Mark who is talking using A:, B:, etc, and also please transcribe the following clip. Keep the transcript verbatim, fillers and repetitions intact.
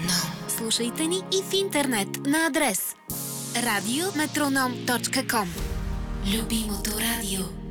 A: Слушайте ни и в интернет на адрес радио метроном точка ком. Любимото радио.